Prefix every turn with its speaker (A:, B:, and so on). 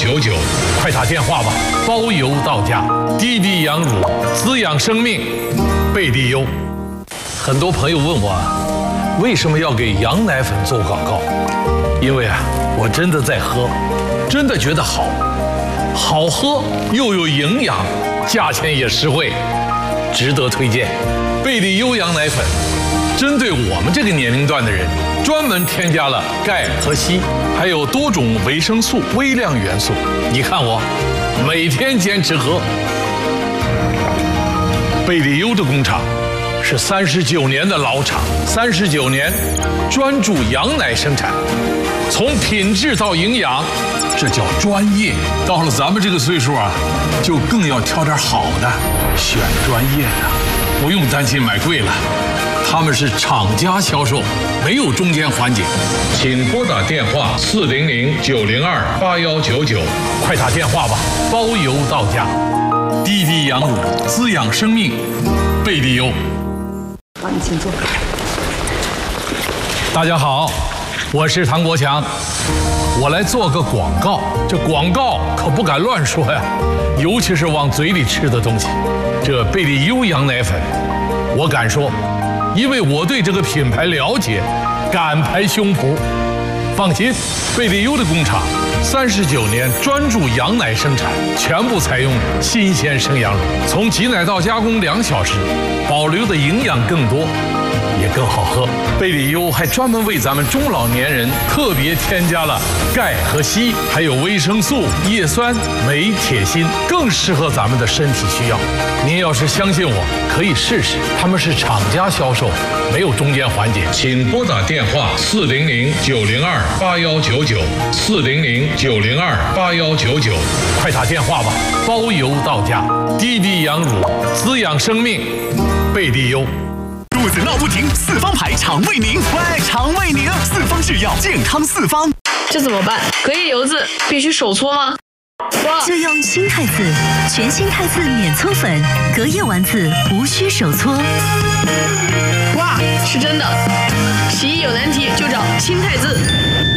A: 8199，快打电话吧，包邮到家。滴滴羊乳，滋养生命，贝利优。很多朋友问我为什么要给羊奶粉做广告？因为我真的在喝，真的觉得好喝又有营养，价钱也实惠，值得推荐。贝利优羊奶粉针对我们这个年龄段的人，专门添加了钙和硒，还有多种维生素、微量元素。你看我每天坚持喝。贝利优的工厂是39年的老厂，39年专注羊奶生产，从品质到营养，这叫专业。到了咱们这个岁数就更要挑点好的，选专业的，不用担心买贵了。他们是厂家销售，没有中间环节。请拨打电话400-902-8199，快打电话吧，包邮到家。滴滴羊乳，滋养生命，贝利优。
B: 好，你请坐。
A: 大家好，我是唐国强，我来做个广告。这广告可不敢乱说呀，尤其是往嘴里吃的东西。这贝利优羊奶粉，我敢说，因为我对这个品牌了解，敢拍胸脯。放心，贝利优的工厂39年专注羊奶生产，全部采用新鲜生羊乳，从挤奶到加工2小时，保留的营养更多，也更好喝。贝利优还专门为咱们中老年人特别添加了钙和硒，还有维生素、叶酸、镁、铁、锌，更适合咱们的身体需要。您要是相信我，可以试试。他们是厂家销售，没有中间环节。请拨打电话400-902-8199，400-902-8199，快打电话吧，包邮到家。滴滴羊乳，滋养生命，贝利优。
C: 肚子闹不停，四方牌肠胃宁，喂，肠胃宁，四方制药，健康四方。
D: 这怎么办？隔夜油渍必须手搓吗？
E: 就用新太子，全新太子免搓粉，隔夜丸子无需手搓。
D: 哇，是真的！洗衣有难题就找新太子。